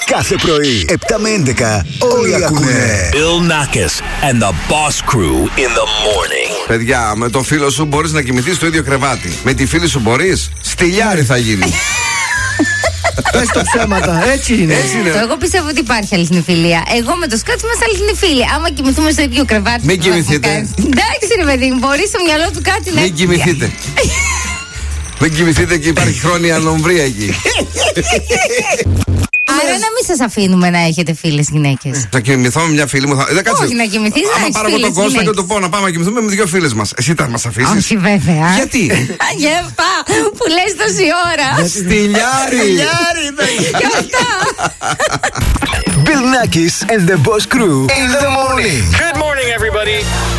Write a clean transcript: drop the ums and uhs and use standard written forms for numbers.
Κάθε πρωί, 7 με 11, όλοι ακούνε. Bill Nackis and the Boss Crew in the morning. Παιδιά, με το φίλο σου μπορείς να κοιμηθείς στο ίδιο κρεβάτι. Με τη φίλη σου μπορείς? Στυλιάρι θα γίνει. Πες το ψέματα, έτσι είναι. Εγώ πιστεύω ότι υπάρχει αληθινή φιλία. Εγώ με το Σκάτς είμαστε αληθινή φίλοι. Άμα κοιμηθούμε στο ίδιο κρεβάτι. Μην κοιμηθείτε. Εντάξει, ρε παιδί μου, μπορεί στο μυαλό του κάτι να. Μην κοιμηθείτε. Μην κοιμηθείτε και υπάρχει χρόνια λομβρία εκεί. Άρα να μην σας αφήνουμε να έχετε φίλες γυναίκες. Θα κοιμηθώ με μια φίλη μου. Όχι να κοιμηθείς, να έχεις πάρω τον Κώστα και του πω να πάμε να κοιμηθούμε με δύο φίλες μας. Εσύ θα μας αφήσεις? Όχι βέβαια. Γιατί? Για αυτά που λες τόση ώρα. Στυλιάρι. Για αυτά. Bill Nackis and the Boss Crew in the morning. Good morning, everybody.